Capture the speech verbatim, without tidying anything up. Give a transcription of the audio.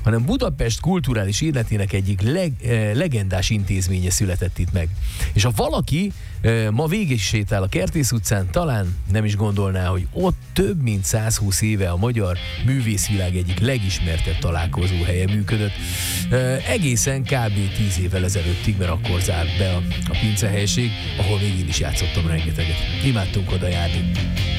hanem Budapest kulturális életének egyik leg, eh, legendás intézménye született itt meg. És ha valaki eh, ma végig sétál a Kertész utcán, talán nem is gondolná, hogy ott több mint százhúsz éve a magyar művészvilág egyik legismertebb találkozóhelye működött. Eh, egészen kb. tíz évvel ezelőttig, mert akkor zárt be a, a pincehelység, ahol még én is játszottam rengeteget. Imádtunk oda járni.